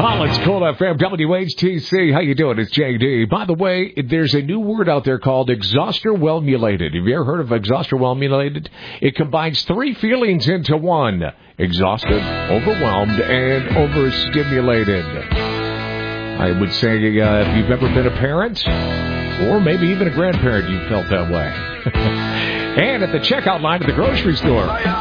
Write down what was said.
Collins, Cool FM, WHTC. How you doing? It's JD. By the way, there's a new word out there called exhaustor-wellmulated. Have you ever heard of exhaustor-wellmulated? It combines three feelings into one. Exhausted, overwhelmed, and overstimulated. I would say if you've ever been a parent, or maybe even a grandparent, you felt that way. And at the checkout line at the grocery store.